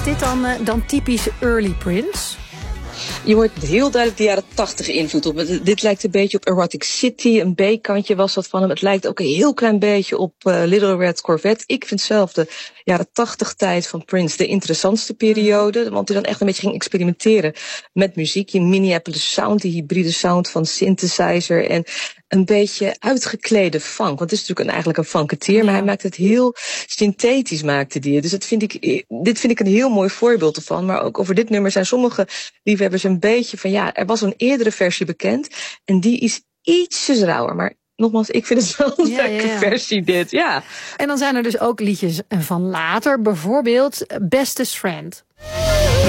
dit dan typisch early Prince? Je hoort heel duidelijk de jaren 80 invloed op. Dit lijkt een beetje op Erotic City. Een B-kantje was dat van hem. Het lijkt ook een heel klein beetje op Little Red Corvette. Ik vind zelf de jaren 80 tijd van Prince de interessantste periode. Want hij dan echt een beetje ging experimenteren met muziek. Die Minneapolis sound, die hybride sound van synthesizer. En een beetje uitgeklede funk. Want het is natuurlijk eigenlijk een funketeer. Maar hij maakt het heel synthetisch, maakte die. Dus dit vind ik een heel mooi voorbeeld ervan. Maar ook over dit nummer zijn sommige liefhebbers een beetje van er was een eerdere versie bekend. En die is ietsjes rauwer. Maar nogmaals, ik vind het wel een leuke versie dit. Ja. En dan zijn er dus ook liedjes van later. Bijvoorbeeld Bestest Friend.